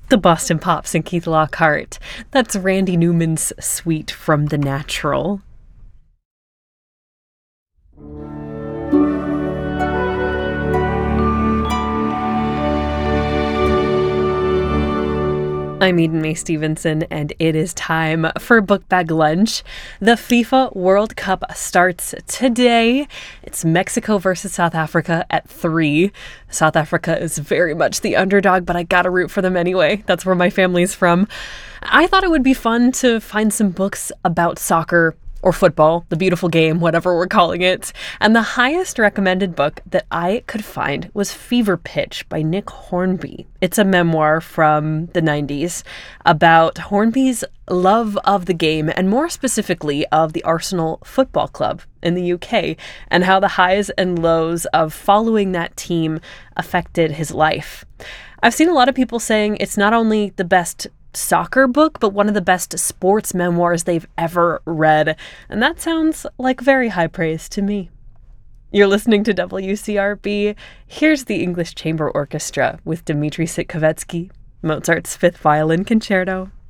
The Boston Pops and Keith Lockhart. That's Randy Newman's Suite from The Natural. I'm Eden Mae Stevenson, and it is time for Book Bag Lunch. The FIFA World Cup starts today. It's Mexico versus South Africa at 3. South Africa is very much the underdog, but I gotta root for them anyway. That's where my family's from. I thought it would be fun to find some books about soccer or football, the beautiful game, whatever we're calling it. And the highest recommended book that I could find was Fever Pitch by Nick Hornby. It's a memoir from the 90s about Hornby's love of the game, and more specifically of the Arsenal Football Club in the UK, and how the highs and lows of following that team affected his life. I've seen a lot of people saying it's not only the best soccer book, but one of the best sports memoirs they've ever read. And that sounds like very high praise to me. You're listening to WCRB. Here's the English Chamber Orchestra with Dmitri Sitkovetsky, Mozart's Fifth Violin Concerto.